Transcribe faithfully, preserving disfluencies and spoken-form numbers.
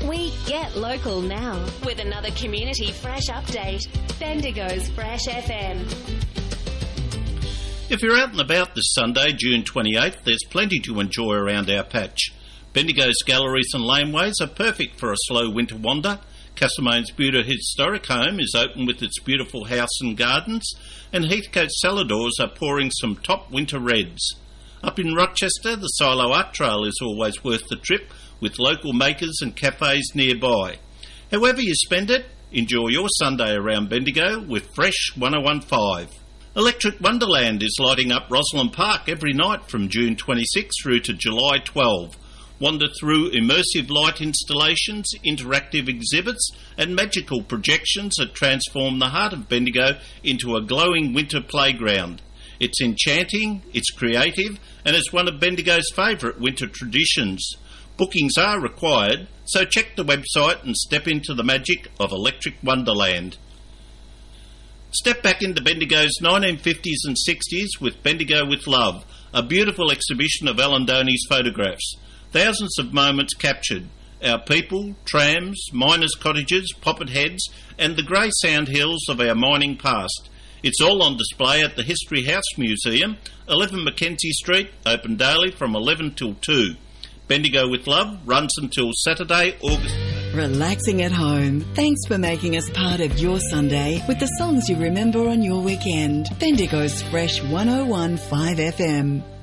We get local now with another Community Fresh update. Bendigo's Fresh F M. If you're out and about this Sunday, June twenty-eighth, there's plenty to enjoy around our patch. Bendigo's galleries and laneways are perfect for a slow winter wander. Castlemone's Buda Historic Home is open with its beautiful house and gardens, and Heathcote Saladors are pouring some top winter reds. Up in Rochester, the Silo Art Trail is always worth the trip, with local makers and cafes nearby. However you spend it, enjoy your Sunday around Bendigo with Fresh one oh one point five. Electric Wonderland is lighting up Rosalind Park every night from June twenty-sixth through to July twelfth. Wander through immersive light installations, interactive exhibits and magical projections that transform the heart of Bendigo into a glowing winter playground. It's enchanting, it's creative, and it's one of Bendigo's favourite winter traditions. Bookings are required, so check the website and step into the magic of Electric Wonderland. Step back into Bendigo's nineteen fifties and sixties with Bendigo with Love, a beautiful exhibition of Alan Doney's photographs. Thousands of moments captured. Our people, trams, miners' cottages, poppet heads, and the grey sand hills of our mining past. It's all on display at the History House Museum, eleven Mackenzie Street, open daily from eleven till two. Bendigo with Love runs until Saturday, August. Relaxing at home. Thanks for making us part of your Sunday with the songs you remember on your weekend. Bendigo's Fresh one oh one point five F M.